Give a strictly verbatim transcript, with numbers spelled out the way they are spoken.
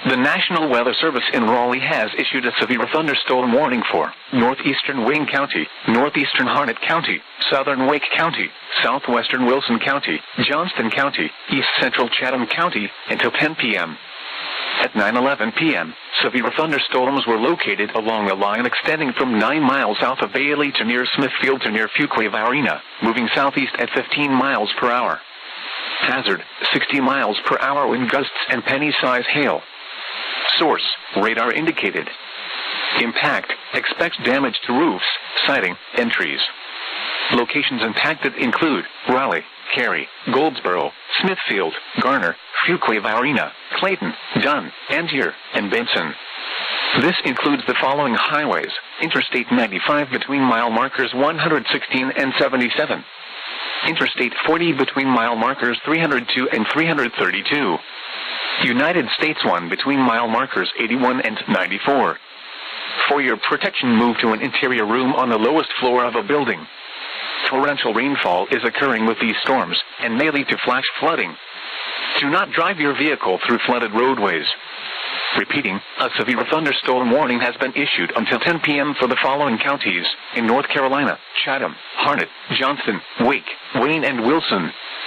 The National Weather Service in Raleigh has issued a severe thunderstorm warning for northeastern Wayne County, northeastern Harnett County, southern Wake County, southwestern Wilson County, Johnston County, east central Chatham County, until ten p m At nine eleven p m, severe thunderstorms were located along a line extending from nine miles south of Bailey to near Smithfield to near Fuquay-Varina, moving southeast at fifteen miles per hour. Hazard, sixty miles per hour wind gusts and penny-size hail. Source, radar indicated. Impact, expect damage to roofs, siding, and trees. Locations impacted include Raleigh, Cary, Goldsboro, Smithfield, Garner, Fuquay-Varina, Clayton, Dunn, Angier, and Benson. This includes the following highways: Interstate ninety-five between mile markers one hundred sixteen and seventy-seven. Interstate forty between mile markers three hundred two and three hundred thirty-two. United States one between mile markers eighty-one and ninety-four. For your protection, move to an interior room on the lowest floor of a building. Torrential rainfall is occurring with these storms and may lead to flash flooding. Do not drive your vehicle through flooded roadways. Repeating, a severe thunderstorm warning has been issued until ten p m for the following counties in North Carolina: Chatham, Harnett, Johnston, Wake, Wayne, and Wilson.